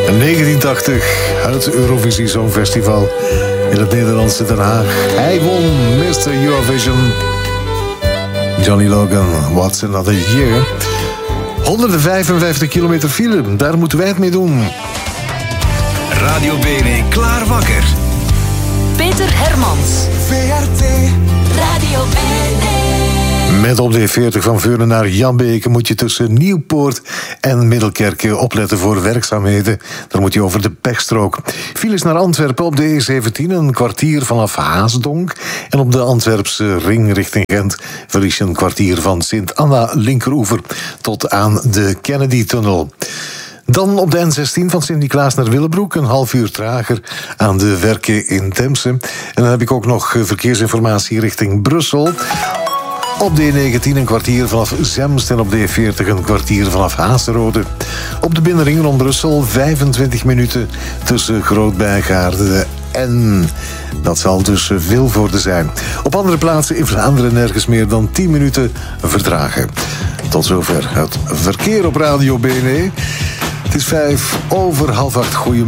1980, het Eurovisie Songfestival in het Nederlandse Den Haag. Hij won Mr. Eurovision. Johnny Logan, What's Another Year. 155 kilometer file, daar moeten wij het mee doen. Radio BNE klaar wakker. Peter Hermans. VRT Radio BNE. Met op de 40 van Veurne naar Janbeke moet je tussen Nieuwpoort en Middelkerke opletten voor werkzaamheden. Dan moet je over de pechstrook. Files naar Antwerpen op de E17, een kwartier vanaf Haasdonk. En op de Antwerpse ring richting Gent verlies je een kwartier van Sint-Anna linkeroever tot aan de Kennedy-tunnel. Dan op de N16 van Sint-Niklaas naar Willebroek, een half uur trager aan de werken in Temse. En dan heb ik ook nog verkeersinformatie richting Brussel. Op de E19 een kwartier vanaf Zemst en op de E40 een kwartier vanaf Haserode. Op de binnenring rond Brussel 25 minuten tussen Groot-Bijgaarde en... dat zal dus veel voor de zijn. Op andere plaatsen in Vlaanderen nergens meer dan 10 minuten vertragen. Tot zover het verkeer op Radio BNE. Het is 7:05. Goedemorgen.